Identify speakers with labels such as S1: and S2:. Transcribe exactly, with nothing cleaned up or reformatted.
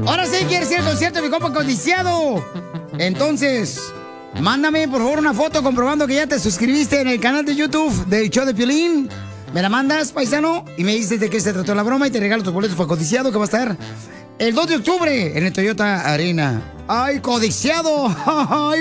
S1: Ahora sí quieres ir al concierto de mi compa codiciado. Entonces, mándame por favor una foto comprobando que ya te suscribiste en el canal de YouTube del show de Piolín. Me la mandas, paisano, y me dices de qué se trató la broma y te regalo tus boletos para codiciado que va a estar el dos de octubre en el Toyota Arena. ¡Ay, codiciado! ¡Ay!